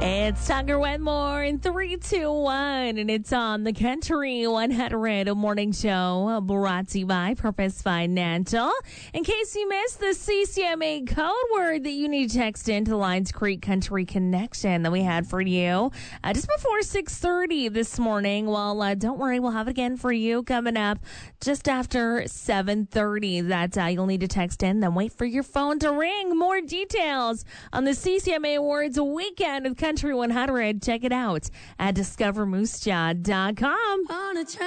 It's Tucker Wetmore in 3, 2, 1, and it's on the Country 100 Morning Show, brought to you by Purpose Financial. In case you missed the CCMA code word that you need to text into Lions Creek Country Connection that we had for you just before 6:30 this morning. Well, don't worry, we'll have it again for you coming up just after 7:30. That you'll need to text in, then wait for your phone to ring. More details on the CCMA Awards weekend of Country 100. Check it out at discovermoosejaw.com.